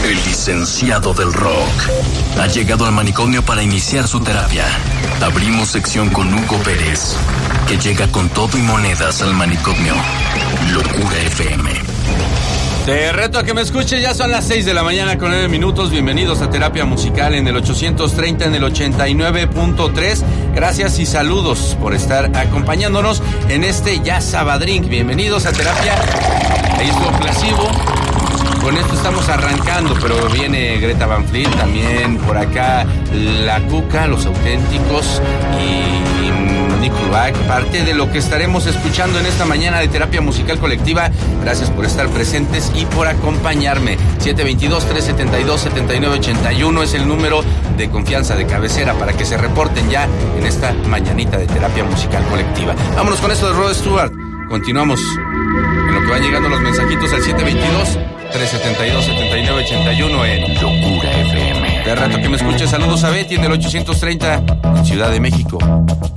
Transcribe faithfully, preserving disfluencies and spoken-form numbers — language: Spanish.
El licenciado del rock ha llegado al manicomio para iniciar su terapia. Abrimos sección con Hugo Pérez, que llega con todo y monedas al manicomio. Locura F M. Te reto a que me escuches, ya son las seis de la mañana con nueve minutos. Bienvenidos a Terapia Musical en el ochocientos treinta, en el ochenta y nueve punto tres. Gracias y saludos por estar acompañándonos en este ya Sabadrink. Bienvenidos a Terapia Isoflasivo. Con esto estamos arrancando, pero viene Greta Van Fleet, también por acá La Cuca, Los Auténticos y Nickelback. Parte de lo que estaremos escuchando en esta mañana de Terapia Musical Colectiva. Gracias por estar presentes y por acompañarme. siete dos dos, tres siete dos, siete nueve ocho uno es el número de confianza de cabecera para que se reporten ya en esta mañanita de Terapia Musical Colectiva. Vámonos con esto de Rod Stewart. Continuamos en lo que van llegando los mensajitos al siete dos dos, tres siete dos, siete nueve ocho uno en Locura F M. De rato que me escuches, saludos a Betty en el ochocientos treinta en Ciudad de México.